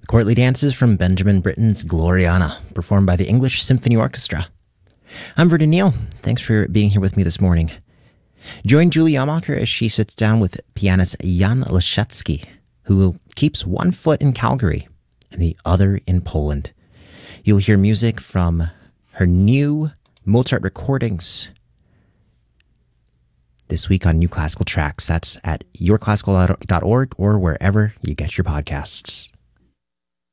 Courtly dances from Benjamin Britten's Gloriana, performed by the English Symphony Orchestra. I'm Vernon Neal. Thanks for being here with me this morning. Join Julie Yamacher as she sits down with pianist Jan Leszecki, who keeps one foot in Calgary and the other in Poland. You'll hear music from her new Mozart recordings this week on New Classical Tracks. That's at yourclassical.org or wherever you get your podcasts.